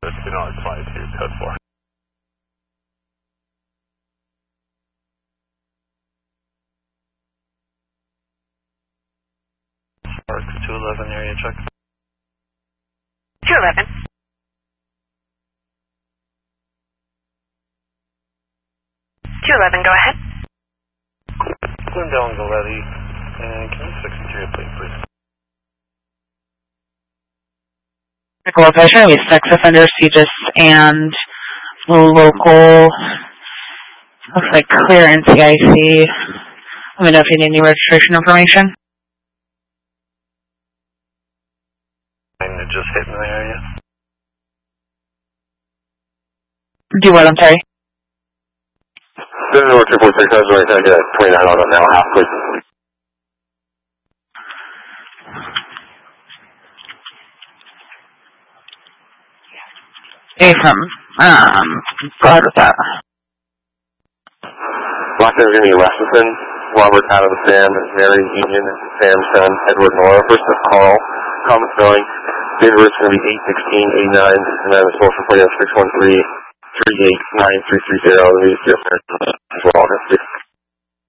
Do not reply to code 4. Park 211 area check. 211. 211, go ahead. Glendale and Galletti, and can you 63 a plate, please? Location with sex offender CGIS and local, looks like clearance CIC. Let me know if you need any registration information. And just hitting the area. Do what, I'm sorry? This is North 246, I was going to get 29 on it now, half please. From, go ahead with that. Last name is going to be Lexington, Robert Adam Sam, Mary Union, Sam Son, Edward Nora, first is Carl, common spelling, date of birth is going to be 8/16/89, and then the social security is 613-389-330, the as well.